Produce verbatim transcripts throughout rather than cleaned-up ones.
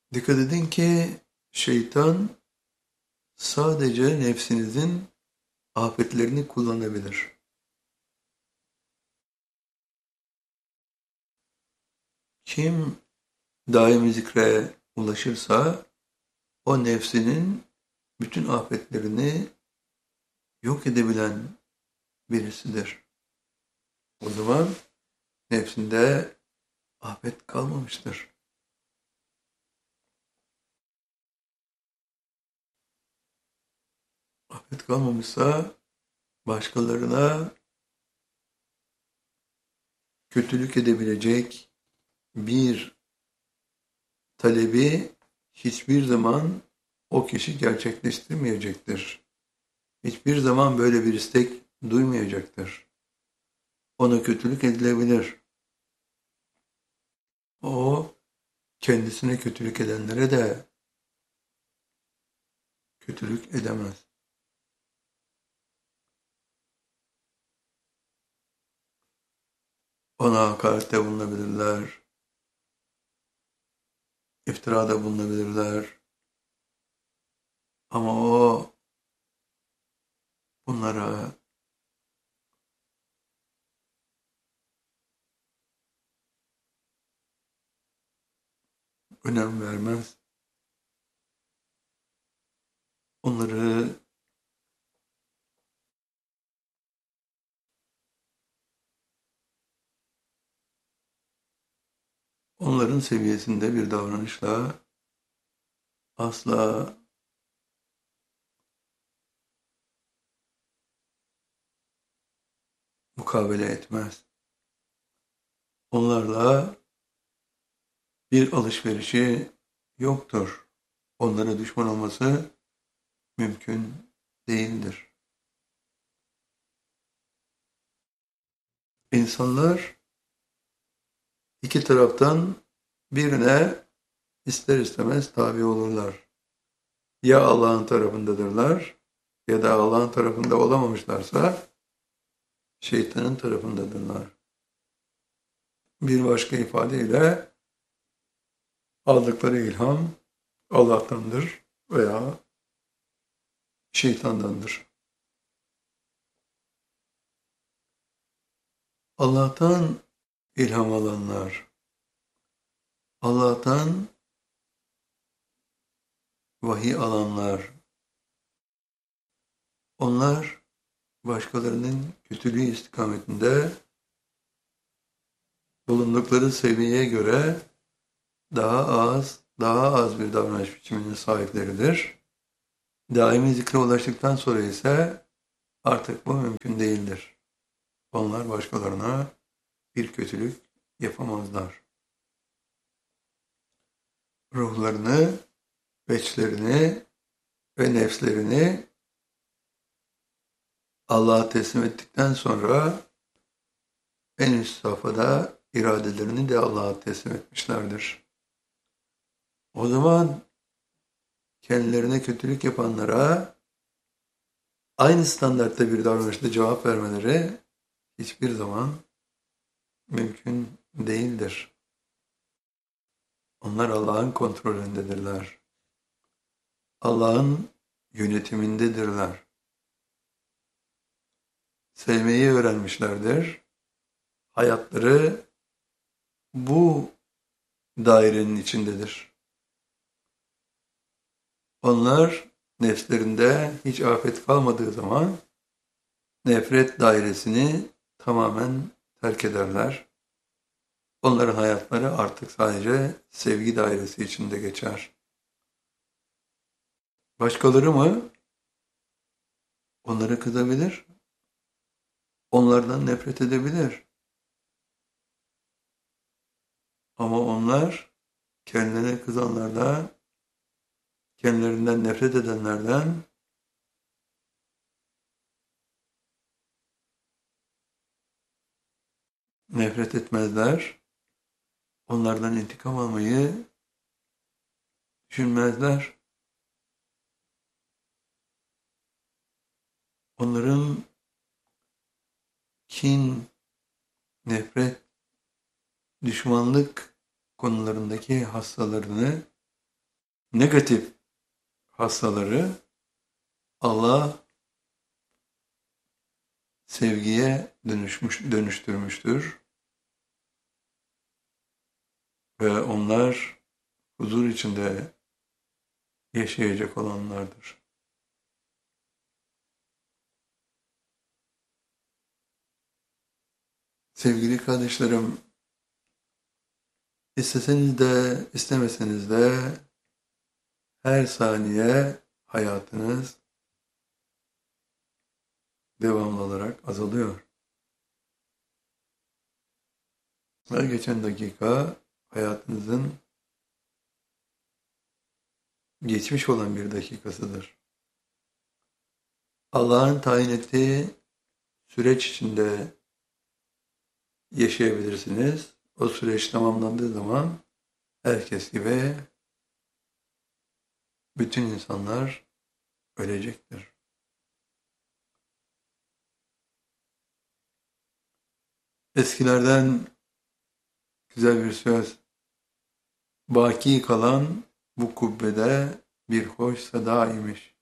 Dikkat edin ki şeytan sadece nefsinizin afetlerini kullanabilir. Kim daimi zikre ulaşırsa o nefsinin bütün afetlerini yok edebilen birisidir. O zaman nefsinde afet kalmamıştır. Afet kalmamışsa başkalarına kötülük edebilecek bir talebi hiçbir zaman o kişi gerçekleştirmeyecektir. Hiçbir zaman böyle bir istek duymayacaktır. Ona kötülük edilebilir. O kendisine kötülük edenlere de kötülük edemez. Ona hakarette bulunabilirler, iftirada bulunabilirler. Ama o bunlara önem vermez. Onları onların seviyesinde bir davranışla asla mukabele etmez. Onlarla bir alışverişi yoktur. Onlara düşman olması mümkün değildir. İnsanlar iki taraftan birine ister istemez tabi olurlar. Ya Allah'ın tarafındadırlar ya da Allah'ın tarafında olamamışlarsa şeytanın tarafındadırlar. Bir başka ifadeyle aldıkları ilham Allah'tandır veya şeytandandır. Allah'tan ilham alanlar, Allah'tan vahiy alanlar, onlar başkalarının kötülüğü istikametinde bulundukları seviyeye göre daha az, daha az bir davranış biçiminin sahipleridir. Daimi zikre ulaştıktan sonra ise artık bu mümkün değildir. Onlar başkalarına bir kötülük yapamazlar. Ruhlarını, veçlerini ve nefslerini Allah'a teslim ettikten sonra en üst safhada iradelerini de Allah'a teslim etmişlerdir. O zaman kendilerine kötülük yapanlara aynı standartta bir davranışla cevap vermeleri hiçbir zaman mümkün değildir. Onlar Allah'ın kontrolündedirler. Allah'ın yönetimindedirler. Sevmeyi öğrenmişlerdir. Hayatları bu dairenin içindedir. Onlar nefslerinde hiç afet kalmadığı zaman nefret dairesini tamamen terk ederler. Onların hayatları artık sadece sevgi dairesi içinde geçer. Başkaları mı? Onları kızabilir, onlardan nefret edebilir. Ama onlar kendilerine kızanlardan, kendilerinden nefret edenlerden nefret etmezler. Onlardan intikam almayı düşünmezler. Onların kin, nefret, düşmanlık konularındaki hastalarını negatif hastaları Allah sevgiye dönüşmüş, dönüştürmüştür ve onlar huzur içinde yaşayacak olanlardır. Sevgili kardeşlerim, isteseniz de istemeseniz de her saniye hayatınız devamlı olarak azalıyor. Her geçen dakika hayatınızın geçmiş olan bir dakikasıdır. Allah'ın tayin ettiği süreç içinde yaşayabilirsiniz. O süreç tamamlandığı zaman herkes gibi bütün insanlar ölecektir. Eskilerden güzel bir söz. Baki kalan bu kubbede bir hoş seda imiş.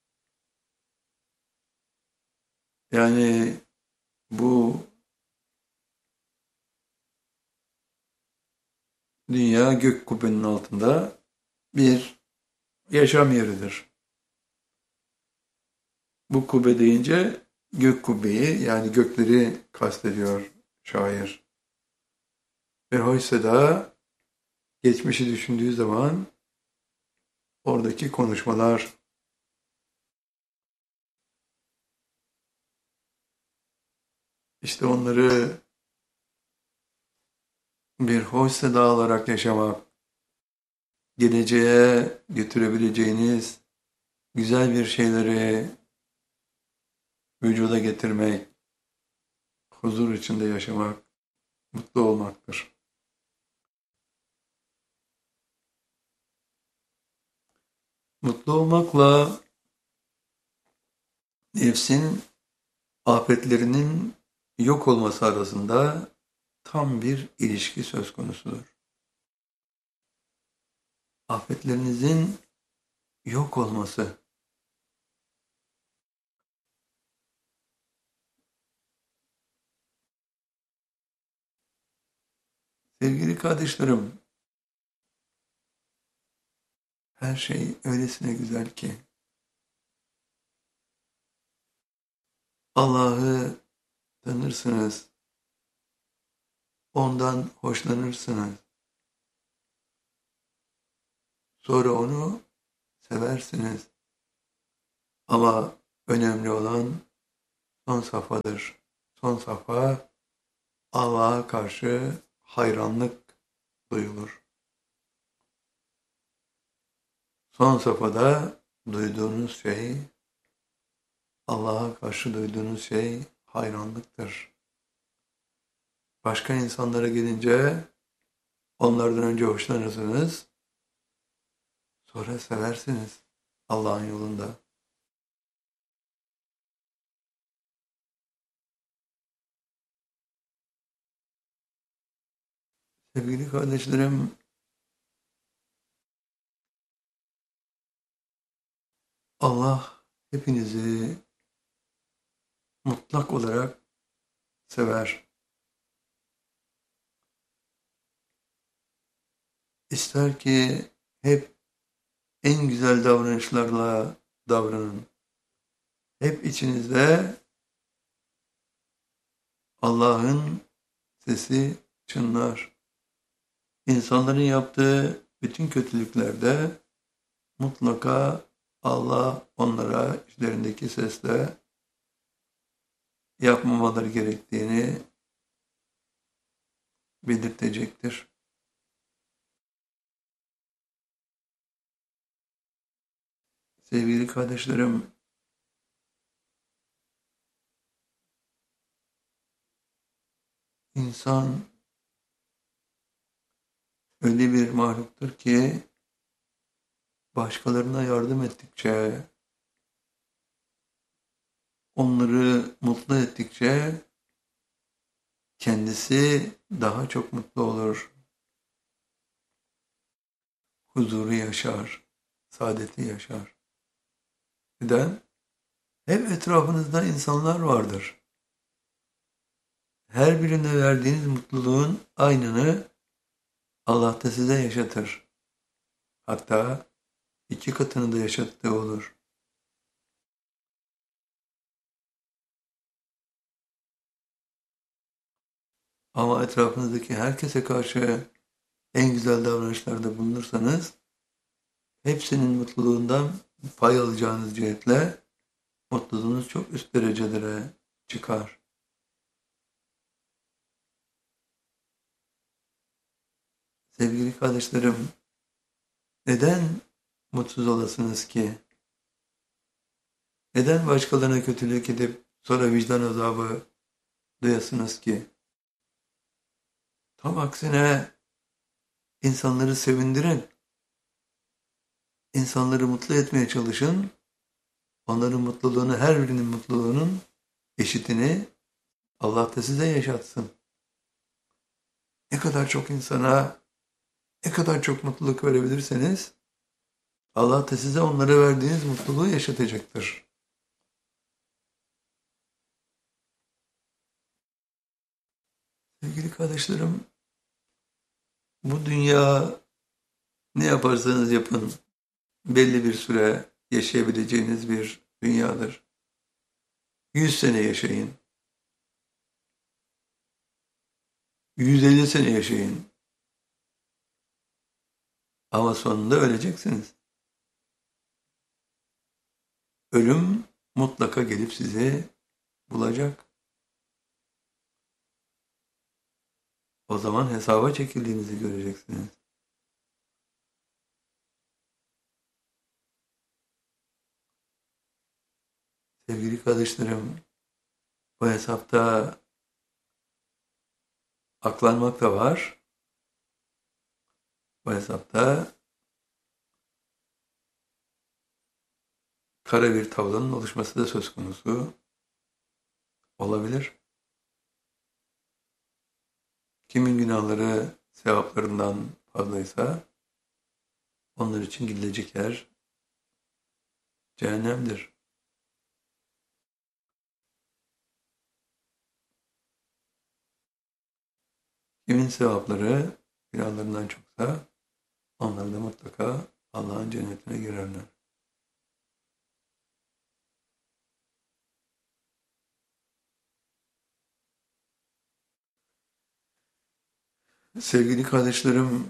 Yani bu dünya gök kubbenin altında bir yaşam yeridir. Bu kubbe deyince gök kubbeyi yani gökleri kastediyor şair. Ve hoş seda geçmişi düşündüğü zaman oradaki konuşmalar, işte onları bir hoş seda olarak yaşamak, geleceğe götürebileceğiniz güzel bir şeyleri vücuda getirmek, huzur içinde yaşamak, mutlu olmaktır. Mutlu olmakla nefsin afetlerinin yok olması arasında tam bir ilişki söz konusudur. Afetlerinizin yok olması. Sevgili kardeşlerim, her şey öylesine güzel ki Allah'ı tanırsınız, ondan hoşlanırsınız, sonra onu seversiniz. Ama önemli olan son safhadır. Son safha Allah'a karşı hayranlık duyulur. Son safhada duyduğunuz şey, Allah'a karşı duyduğunuz şey hayranlıktır. Başka insanlara gelince onlardan önce hoşlanırsınız, sonra seversiniz Allah'ın yolunda. Sevgili kardeşlerim, Allah hepinizi mutlak olarak sever. İster ki hep en güzel davranışlarla davranın. Hep içinizde Allah'ın sesi çınlar. İnsanların yaptığı bütün kötülüklerde mutlaka Allah onlara içlerindeki sesle yapmamaları gerektiğini belirtecektir. Sevgili kardeşlerim, insan öyle bir mahluktur ki başkalarına yardım ettikçe, onları mutlu ettikçe kendisi daha çok mutlu olur, huzuru yaşar. saadeti yaşar. Neden? Hep etrafınızda insanlar vardır. Her birine verdiğiniz mutluluğun aynını Allah da size yaşatır. Hatta iki katını da yaşattığı olur. Ama etrafınızdaki herkese karşı en güzel davranışlarda bulunursanız, hepsinin mutluluğundan pay alacağınız cihetle mutluluğunuz çok üst derecelere çıkar. Sevgili kardeşlerim, neden mutsuz olasınız ki? Neden başkalarına kötülük edip sonra vicdan azabı duyasınız ki? Tam aksine insanları sevindirin, insanları mutlu etmeye çalışın, onların mutluluğunu, her birinin mutluluğunun eşitini Allah da size yaşatsın. Ne kadar çok insana, ne kadar çok mutluluk verebilirseniz, Allah da size onlara verdiğiniz mutluluğu yaşatacaktır. Sevgili kardeşlerim, bu dünya ne yaparsanız yapın, belli bir süre yaşayabileceğiniz bir dünyadır. Yüz sene yaşayın. Yüz elli sene yaşayın. Ama sonunda öleceksiniz. Ölüm mutlaka gelip sizi bulacak. O zaman hesaba çekildiğinizi göreceksiniz. Sevgili kardeşlerim, bu hesapta aklanmak da var. Bu hesapta kara bir tablonun oluşması da söz konusu olabilir. Kimin günahları sevaplarından fazlaysa onlar için gidilecek yer cehennemdir. Kimin sevapları günahlarından çoksa onlar da mutlaka Allah'ın cennetine girerler. Sevgili kardeşlerim,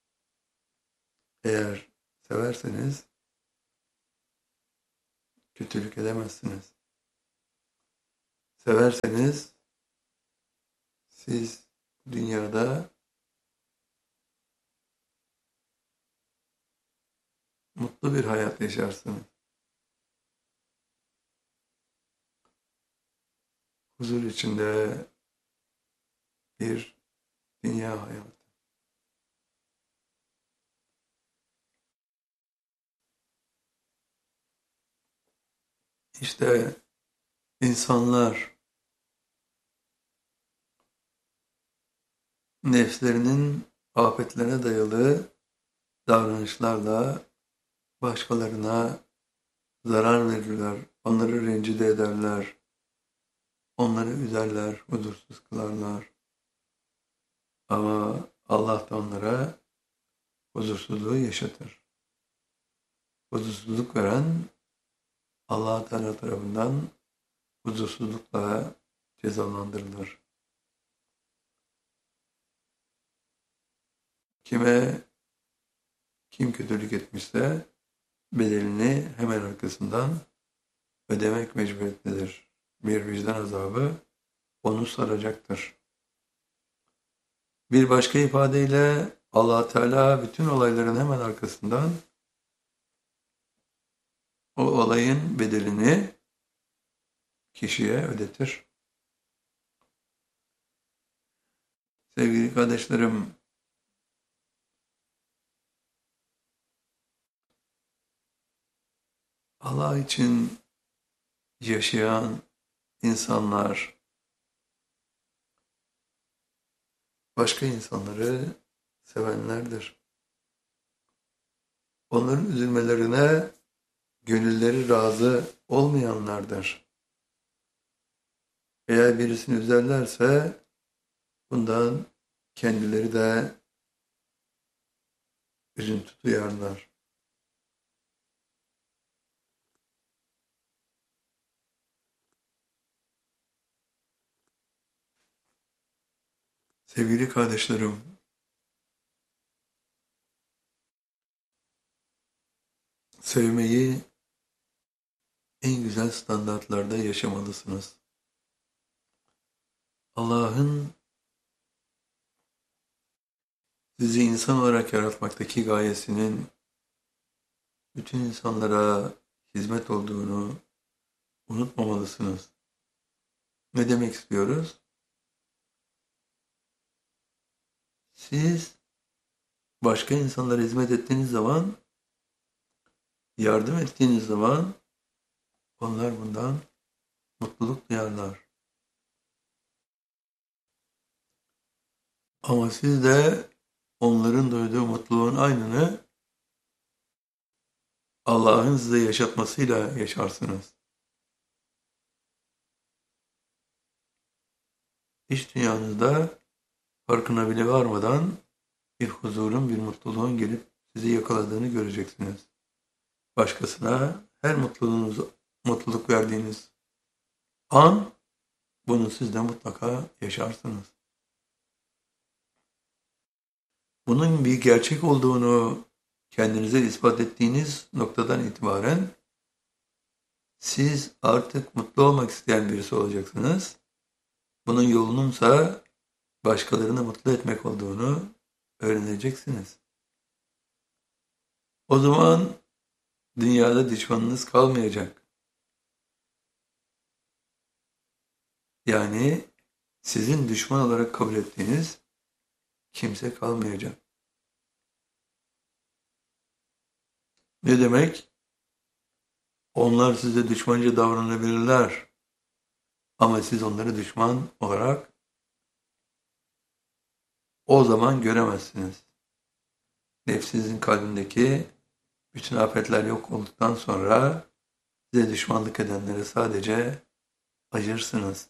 eğer severseniz kötülük edemezsiniz. Severseniz siz dünyada mutlu bir hayat yaşarsınız. Huzur içinde bir dünya hayatı. İşte insanlar nefslerinin afetlerine dayalı davranışlarla başkalarına zarar verirler, onları rencide ederler, onları üzerler, huzursuz kılarlar. Ama Allah da onlara huzursuzluğu yaşatır. Huzursuzluk veren Allah Teala tarafından huzursuzlukla cezalandırılır. Kime kim kötülük etmişse bedelini hemen arkasından ödemek mecburiyetindedir. Bir vicdan azabı onu saracaktır. Bir başka ifadeyle Allah Teala bütün olayların hemen arkasından o olayın bedelini kişiye ödetir. Sevgili kardeşlerim, Allah için yaşayan insanlar başka insanları sevenlerdir. onların üzülmelerine gönülleri razı olmayanlardır. Eğer birisini üzerlerse bundan kendileri de üzüntü duyarlar. Sevgili kardeşlerim, sevmeyi en güzel standartlarda yaşamalısınız. Allah'ın sizi insan olarak yaratmaktaki gayesinin bütün insanlara hizmet olduğunu unutmamalısınız. Ne demek istiyoruz? Siz başka insanlara hizmet ettiğiniz zaman, yardım ettiğiniz zaman onlar bundan mutluluk duyarlar. Ama siz de onların duyduğu mutluluğun aynını Allah'ın size yaşatmasıyla yaşarsınız. İç dünyanızda farkına bile varmadan bir huzurun, bir mutluluğun gelip sizi yakaladığını göreceksiniz. Başkasına her mutluluğunuzu, mutluluk verdiğiniz an bunu siz de mutlaka yaşarsınız. Bunun bir gerçek olduğunu kendinize ispat ettiğiniz noktadan itibaren siz artık mutlu olmak isteyen birisi olacaksınız. Bunun yolununsa başkalarını mutlu etmek olduğunu öğreneceksiniz. O zaman dünyada düşmanınız kalmayacak. Yani sizin düşman olarak kabul ettiğiniz kimse kalmayacak. Ne demek? Onlar size düşmanca davranabilirler. Ama siz onları düşman olarak o zaman göremezsiniz. Nefsinizin kalbindeki bütün afetler yok olduktan sonra size düşmanlık edenlere sadece acırsınız.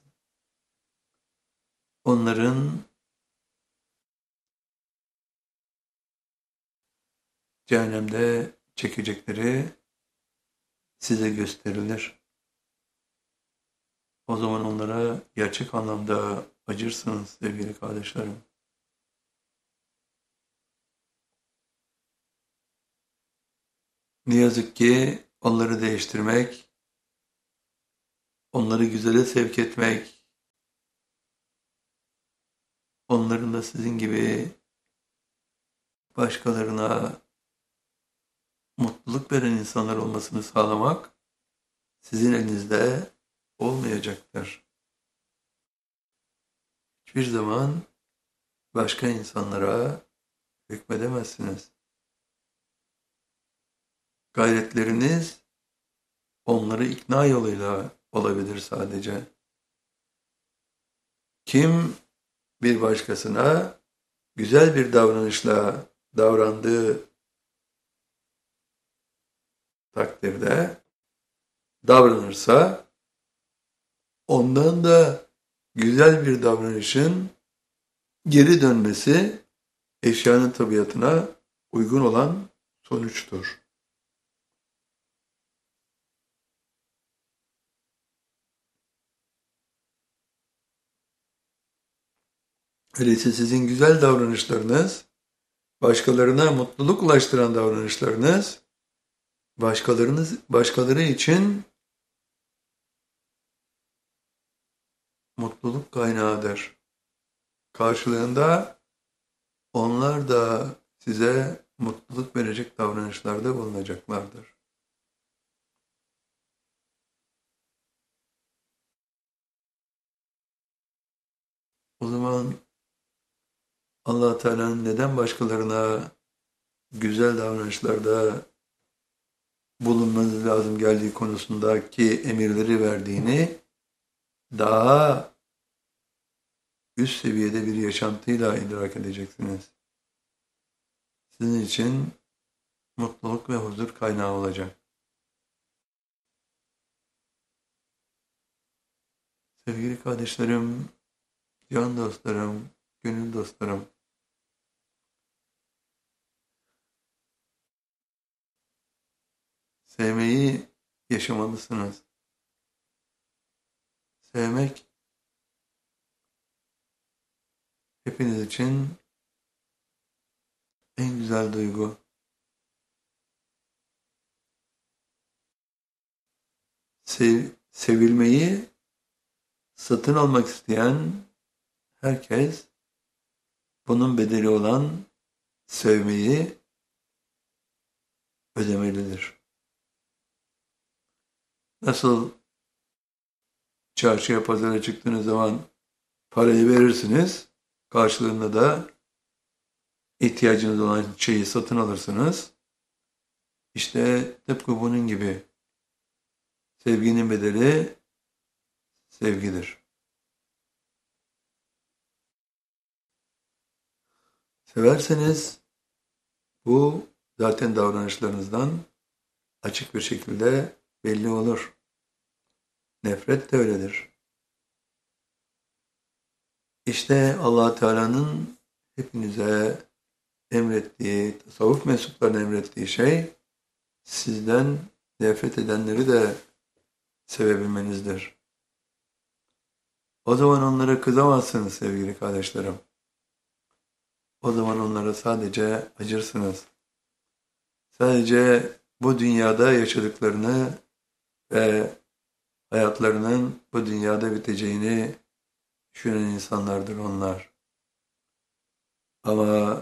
Onların cehennemde çekecekleri size gösterilir. O zaman onlara gerçek anlamda acırsınız sevgili kardeşlerim. Ne yazık ki onları değiştirmek, onları güzele sevk etmek, onların da sizin gibi başkalarına mutluluk veren insanlar olmasını sağlamak sizin elinizde olmayacaktır. Hiçbir zaman başka insanlara hükmedemezsiniz. Gayretleriniz onları ikna yoluyla olabilir sadece. Kim bir başkasına güzel bir davranışla davrandığı takdirde davranırsa ondan da güzel bir davranışın geri dönmesi eşyanın tabiatına uygun olan sonuçtur. Öyleyse sizin güzel davranışlarınız, başkalarına mutluluk ulaştıran davranışlarınız, başkalarınız, başkaları için mutluluk kaynağıdır. Karşılığında onlar da size mutluluk verecek davranışlarda bulunacaklardır. O zaman Allah Teala'nın neden başkalarına güzel davranışlarda bulunmanız lazım geldiği konusundaki emirleri verdiğini daha üst seviyede bir yaşantıyla idrak edeceksiniz. Sizin için mutluluk ve huzur kaynağı olacak. Sevgili kardeşlerim, can dostlarım, gönül dostlarım, sevmeyi yaşamalısınız. Sevmek hepiniz için en güzel duygu. Sev, sevilmeyi satın almak isteyen herkes bunun bedeli olan sevmeyi ödemelidir. Nasıl çarşıya pazara çıktığınız zaman parayı verirsiniz, karşılığında da ihtiyacınız olan şeyi satın alırsınız. İşte tıpkı bunun gibi sevginin bedeli sevgidir. Severseniz bu zaten davranışlarınızdan açık bir şekilde belli olur. Nefret de öyledir. İşte Allah Teala'nın hepinize emrettiği, tasavvuf mensuplarına emrettiği şey sizden nefret edenleri de sevebilmenizdir. O zaman onlara kızamazsınız sevgili kardeşlerim. O zaman onlara sadece acırsınız. Sadece bu dünyada yaşadıklarını ve hayatlarının bu dünyada biteceğini düşünen insanlardır onlar. Ama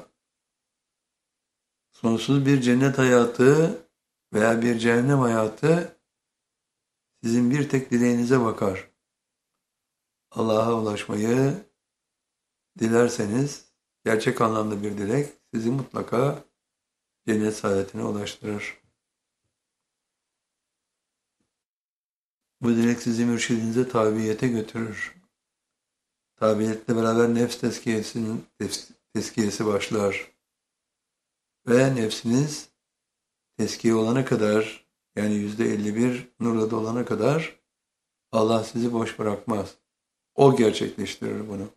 sonsuz bir cennet hayatı veya bir cehennem hayatı sizin bir tek dileğinize bakar. Allah'a ulaşmayı dilerseniz gerçek anlamda bir dilek sizi mutlaka cennet saadetine ulaştırır. Bu dilek sizi mürşidinize tabiyete götürür. Tabiyetle beraber nefs tezkiyesinin tezkiyesi başlar. Ve nefsiniz tezkiye olana kadar, yani yüzde elli bir nurla dolana kadar Allah sizi boş bırakmaz. O gerçekleştirir bunu.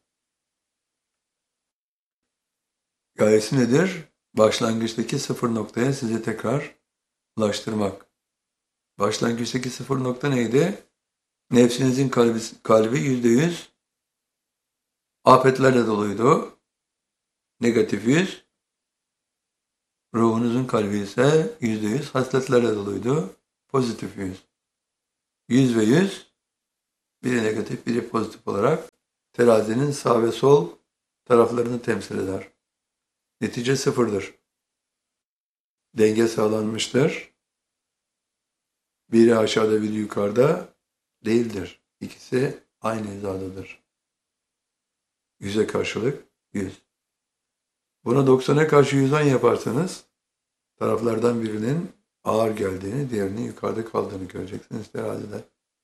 Gayesi nedir? Başlangıçtaki sıfır noktaya sizi tekrar ulaştırmak. Başlangıçtaki sıfır nokta neydi? Nefsinizin kalbi, kalbi yüzde yüz afetlerle doluydu. Negatif yüz. Ruhunuzun kalbi ise yüzde yüz hasletlerle doluydu. Pozitif yüz. Yüz ve yüz, biri negatif, biri pozitif olarak terazinin sağ ve sol taraflarını temsil eder. Netice sıfırdır. Denge sağlanmıştır. Biri aşağıda, biri yukarıda değildir. İkisi aynı hizadadır. Yüze karşılık yüz. Buna doksana karşı yüz on yaparsanız taraflardan birinin ağır geldiğini, diğerinin yukarıda kaldığını göreceksiniz terazide.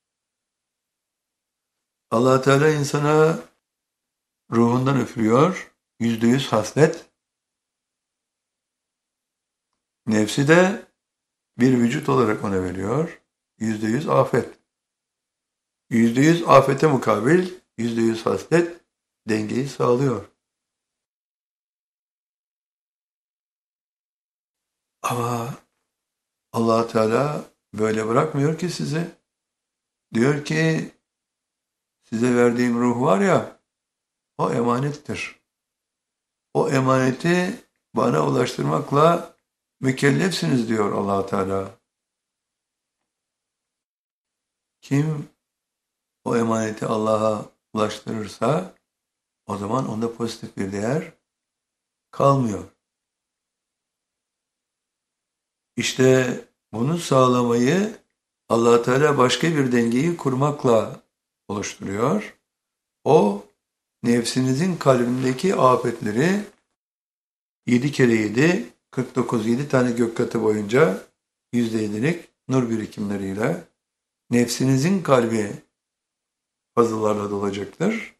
Allah Teala insana ruhundan üflüyor. Yüzde yüz haslet. Nefsi de bir vücut olarak ona veriyor. Yüzde yüz afet. Yüzde yüz afete mukabil yüzde yüz haslet dengeyi sağlıyor. Ama Allah Teala böyle bırakmıyor ki sizi. Diyor ki size verdiğim ruh var ya, o emanettir. O emaneti bana ulaştırmakla mükellefsiniz diyor Allah Teala. Kim o emaneti Allah'a ulaştırırsa o zaman onda pozitif bir değer kalmıyor. İşte bunu sağlamayı Allah Teala başka bir dengeyi kurmakla oluşturuyor. O nefsinizin kalbindeki afetleri yedi kere yedi, kırk dokuz, yedi tane gök katı boyunca yüzde yedilik nur birikimleriyle nefsinizin kalbi fazlalarla dolacaktır.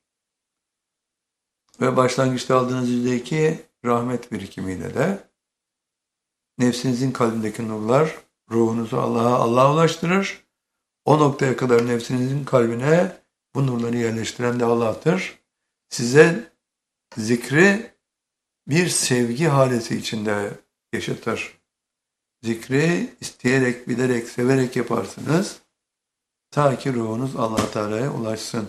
Ve başlangıçta aldığınız yüzde iki rahmet birikimiyle de nefsinizin kalbindeki nurlar ruhunuzu Allah'a Allah'a ulaştırır. O noktaya kadar nefsinizin kalbine bu nurları yerleştiren de Allah'tır. Size zikri bir sevgi haleti içinde yaşatır. Zikri isteyerek, bilerek, severek yaparsınız. Ta ki ruhunuz Allah Teala'ya ulaşsın.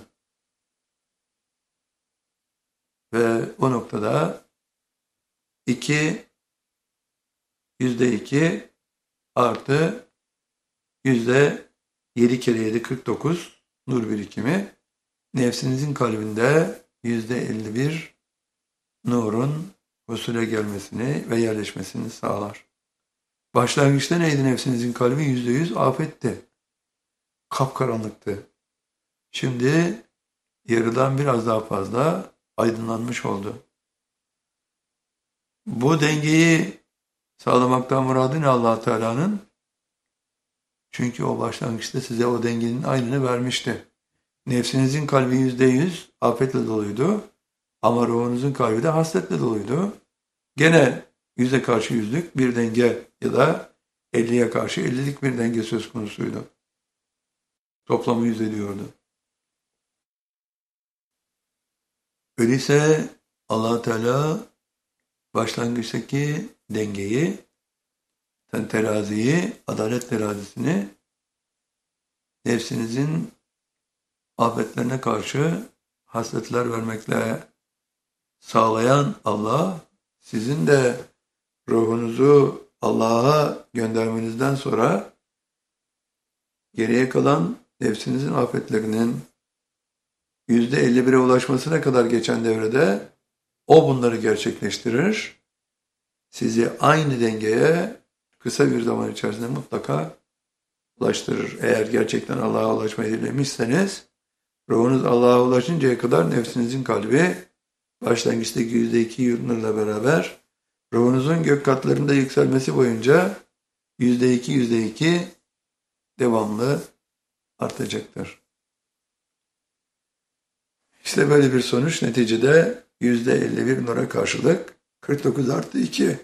Ve o noktada iki, yüzde iki artı yüzde yedi kere yedi kırk dokuz nur birikimi nefsinizin kalbinde yüzde elli bir nurun husule gelmesini ve yerleşmesini sağlar. Başlangıçta neydi nefsinizin kalbi? Yüzde yüz afetti. Kapkaranlıktı. Şimdi yarıdan biraz daha fazla aydınlanmış oldu. Bu dengeyi sağlamaktan muradı ne Allah Teala'nın? Çünkü o başlangıçta size o dengenin aynını vermişti. Nefsinizin kalbi yüzde yüz afetle doluydu. Ama ruhunuzun kalbi de hasretle doluydu. Gene yüze karşı yüzlük bir denge ya da elliye karşı ellilik bir denge söz konusuydu. Toplamı yüz ediyordu. Öyleyse Allah Teala başlangıçtaki dengeyi, teraziyi, adalet terazisini nefsinizin afetlerine karşı hasretler vermekle sağlayan Allah, sizin de ruhunuzu Allah'a göndermenizden sonra geriye kalan nefsinizin afetlerinin yüzde elli bire ulaşmasına kadar geçen devrede o bunları gerçekleştirir. Sizi aynı dengeye kısa bir zaman içerisinde mutlaka ulaştırır. Eğer gerçekten Allah'a ulaşmayı dilemişseniz, ruhunuz Allah'a ulaşıncaya kadar nefsinizin kalbi başlangıçtaki yüzde iki yürünürle beraber ruhunuzun gök katlarında yükselmesi boyunca yüzde iki yüzde iki devamlı artacaktır. İşte böyle bir sonuç neticede yüzde elli bir nura karşılık kırk dokuz artı iki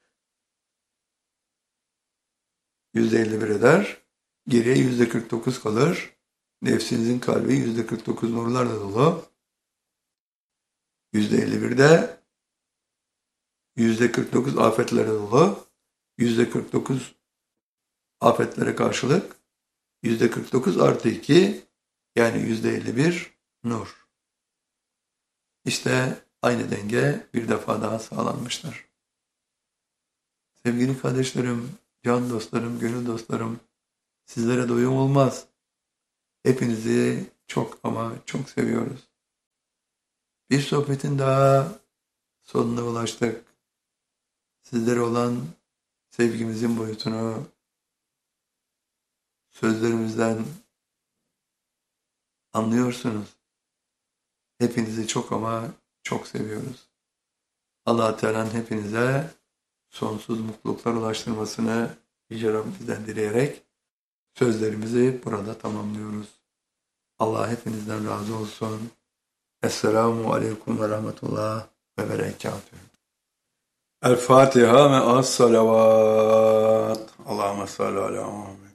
yüzde elli bir eder. Geriye yüzde kırk dokuz kalır. Nefsinizin kalbi yüzde kırk dokuz nurlarla dolu. yüzde elli birde yüzde kırk dokuz afetlere dolu. yüzde kırk dokuz afetlere karşılık yüzde kırk dokuz artı iki yani yüzde elli bir nur. İşte aynı denge bir defa daha sağlanmıştır. Sevgili kardeşlerim, can dostlarım, gönül dostlarım, sizlere doyum olmaz. Hepinizi çok ama çok seviyoruz. Bir sohbetin daha sonuna ulaştık. Sizlere olan sevgimizin boyutunu sözlerimizden anlıyorsunuz. Hepinizi çok ama çok seviyoruz. Allah Teala'nın hepinize sonsuz mutluluklar ulaştırmasını Yüce Rabbimizden dileyerek sözlerimizi burada tamamlıyoruz. Allah hepinizden razı olsun. Esselamu Aleyküm ve Rahmetullah ve Berekatuhu. El Fatiha ve as salavat. Allahümme salli ala Muhammed.